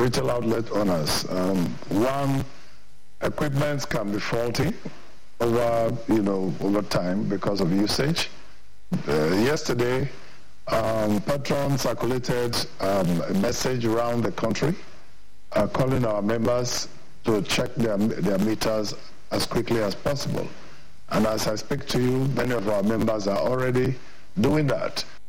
retail outlet owners. One, equipment can be faulty over time because of usage. Yesterday, Petron circulated a message around the country calling our members to check their meters as quickly as possible. And as I speak to you, many of our members are already doing that.